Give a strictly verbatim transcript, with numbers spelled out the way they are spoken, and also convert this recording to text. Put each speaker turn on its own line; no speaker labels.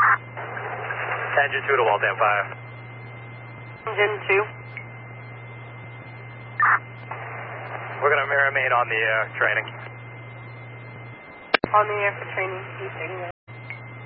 Engine two to Waltham five.
Engine two.
We're going to remain on the air, training.
On the air for training.